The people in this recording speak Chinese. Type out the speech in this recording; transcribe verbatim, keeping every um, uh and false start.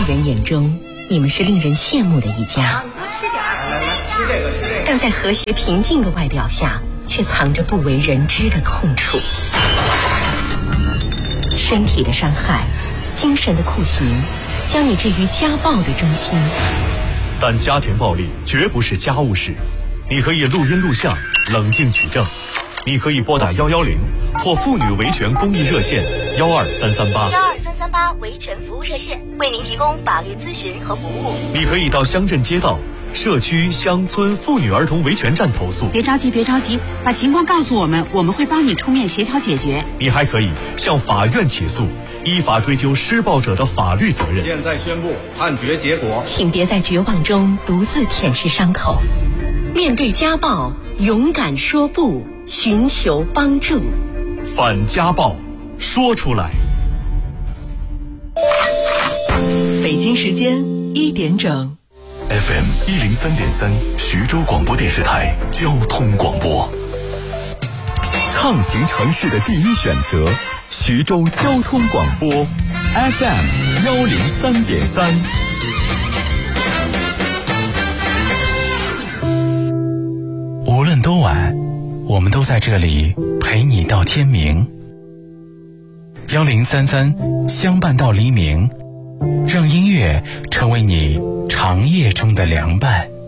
人眼中，你们是令人羡慕的一家。 多吃点儿，来来，吃这个，吃这个。 但在和谐平静的外表下，却藏着不为人知的痛处。身体的伤害，精神的酷刑，将你置于家暴的中心。 但家庭暴力绝不是家务事，你可以录音录像，冷静取证。你可以拨打幺幺零或妇女维权公益热线幺二三三八。 幺二三三八维权服务热线为您提供法律咨询和服务。 你可以到乡镇街道、社区、乡村妇女儿童维权站投诉。 别着急，别着急，把情况告诉我们，我们会帮你出面协调解决。 你还可以向法院起诉，依法追究施暴者的法律责任。 现在宣布判决结果， 请别在绝望中独自舔舐伤口，面对家暴，勇敢说不，寻求帮助。 反家暴，说出来。 北京时间一点整。 F M 一零三点三，徐州广播电视台交通广播，畅行城市的第一选择，徐州交通广播 F M 幺零三点三。 无论多晚，我们都在这里陪你到天明。幺零三三，相伴到黎明，让音乐成为你长夜中的凉伴。